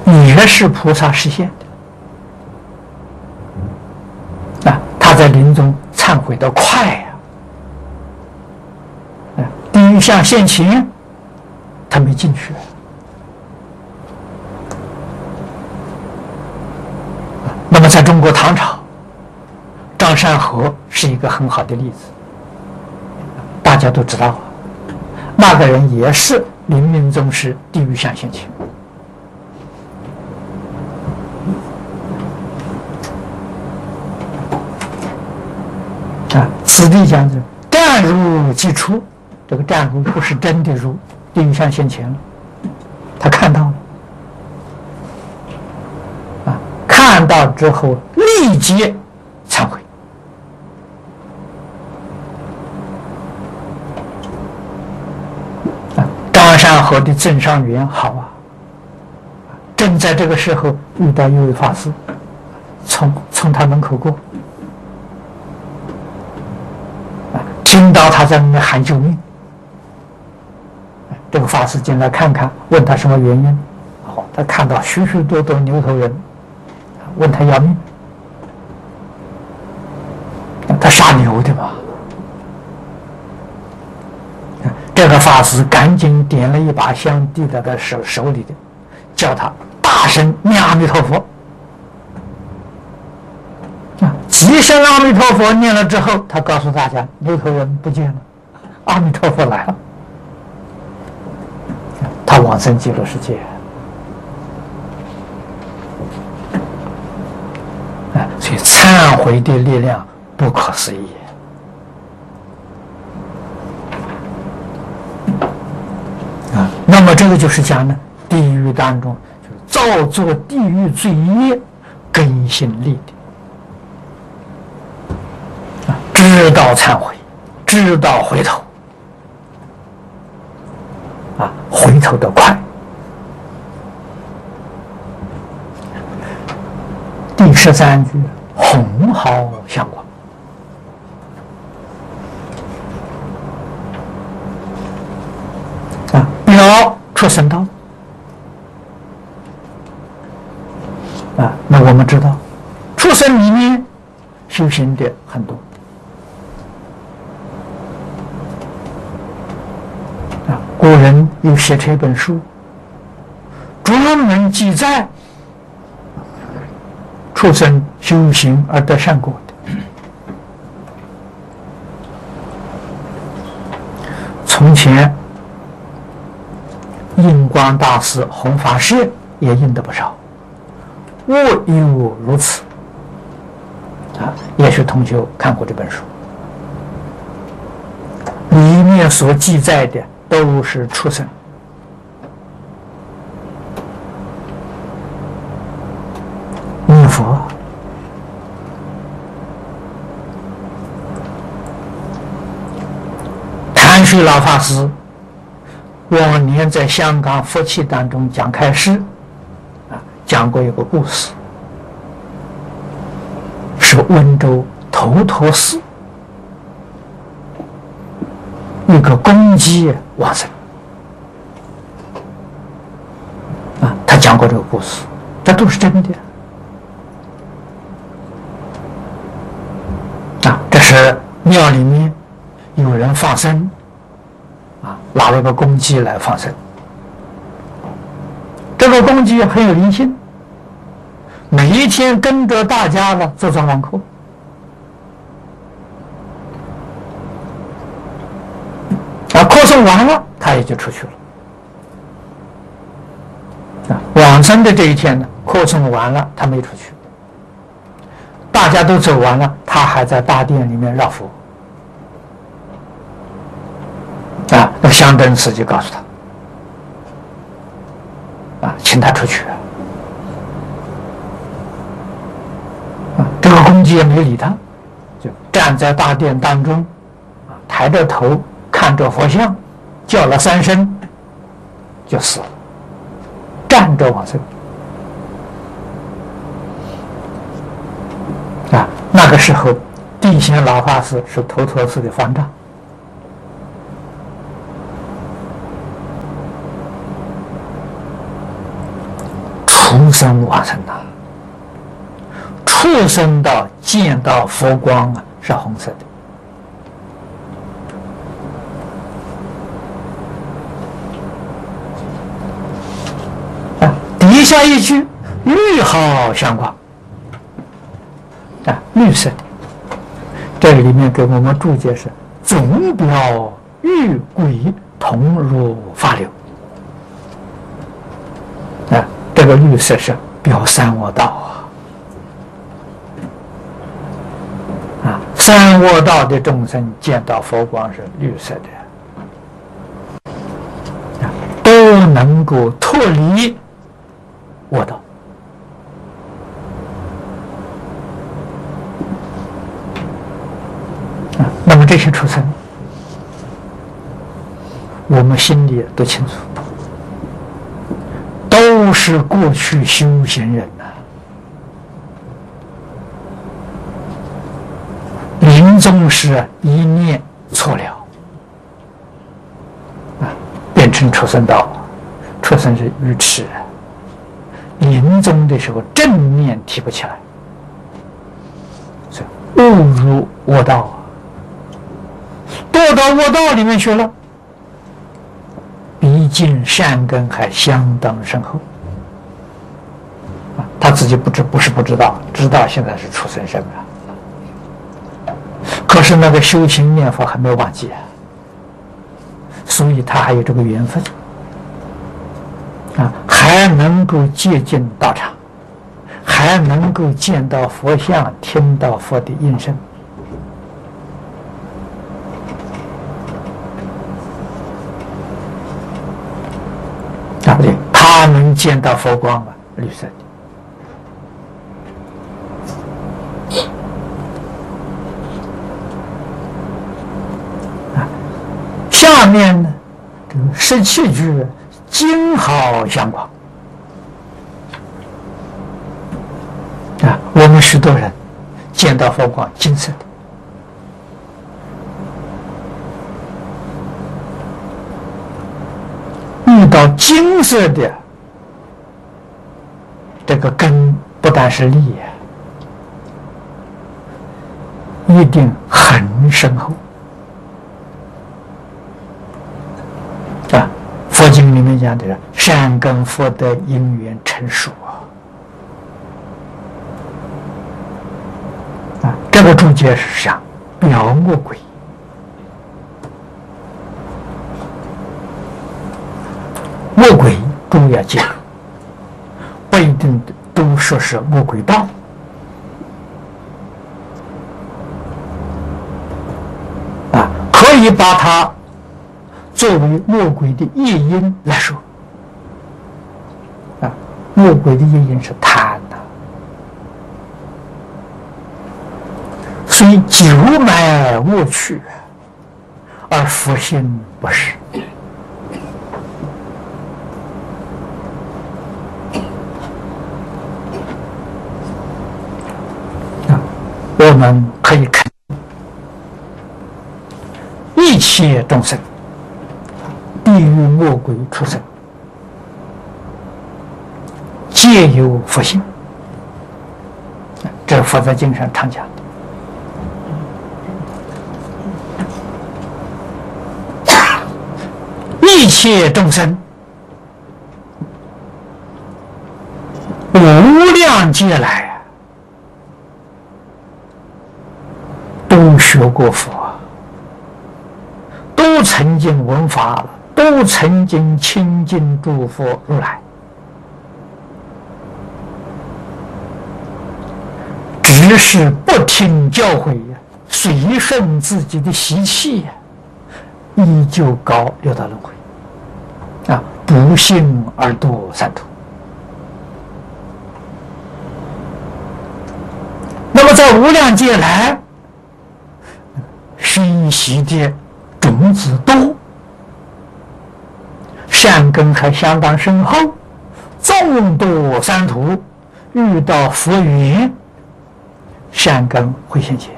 也是菩萨实现的他在临终忏悔的快地狱相现前，他没进去那么在中国唐朝，张善和是一个很好的例子，大家都知道那个人也是临命终时地狱相现前此地讲的湛如即出，这个湛如不是真的如，地狱相现前了，他看到了看到之后立即忏悔张善和的增上缘好正在这个时候遇到一位法师从他门口过听到他在那里喊救命，这个法师进来看看，问他什么原因。他看到许许多多牛头人，问他要命。他杀牛的嘛。这个法师赶紧点了一把香递到他手里的，叫他大声念阿弥陀佛。几声阿弥陀佛念了之后，他告诉大家牛头人不见了，阿弥陀佛来了，他往生极乐世界所以忏悔的力量不可思议那么这个就是讲呢，地狱当中就是造作地狱罪业根性立的知道忏悔，知道回头回头的快。第13句红毫相光表出生道那我们知道出生里面修行的很多古人又写成一本书，专门记载畜生修行而得善果的。从前印光大师弘法师也印的不少，我有如此也许同学看过这本书，里面所记载的都是畜生念佛谭旭老法师往年在香港佛器当中讲开示讲过一个故事，是温州头陀寺一个公鸡往生他讲过这个故事，这都是真的这是庙里面有人放生拿了个公鸡来放生，这个公鸡很有灵性，每一天跟着大家呢做早晚课课诵完了他也就出去了往生的这一天呢，课诵完了他没出去，大家都走完了，他还在大殿里面绕佛那香灯师就告诉他请他出去这个公鸡也没理他，就站在大殿当中抬着头看着佛像，叫了3声就死了，站着往生那个时候地仙老法师是头陀寺的方丈畜生往生呐，畜生道见到佛光啊，是红色的。啊，底下一句绿毫相光，啊，绿色的。这里面给我们注解是总表玉鬼同入法流。啊，这个绿色是表三恶道啊，三恶道的众生见到佛光是绿色的，啊，都能够脱离恶道。啊，那么这些畜生，我们心里都清楚。都是过去修行人呐，临终时一念错了，啊，变成畜生道，畜生是愚痴，临终的时候正念提不起来，所以误入恶道，堕到恶道里面去了。毕竟善根还相当深厚，他自己不是不知道，知道现在是畜生身了，可是那个修行念佛还没有忘记啊，所以他还有这个缘分啊，还能够接近道场，还能够见到佛像，听到佛的音声。啊，不对，他能见到佛光啊，绿色的。啊，下面呢，这个17句金毫相光。啊，我们许多人见到佛光金色的。遇到金色的这个根，不但是利，一定很深厚啊！佛经里面讲的是善根福德因缘成熟啊！这个注解是想表恶鬼。恶鬼都要记住，不一定都说是恶鬼道啊，可以把它作为恶鬼的业因来说啊。恶鬼的业因是贪呐，所以久买恶趣，而福心不是。我们可以看一切众生，地狱恶鬼畜生，皆有福心。这佛在经上常讲的，一切众生无量劫来都学过佛，都曾经闻法了，都曾经亲近诸佛如来，只是不听教诲呀，随顺自己的习气呀，依旧搞六道轮回啊，不幸而堕三途。那么在无量劫来，熏习的种子多，善根还相当深厚，纵堕三途，遇到佛缘，善根会现前。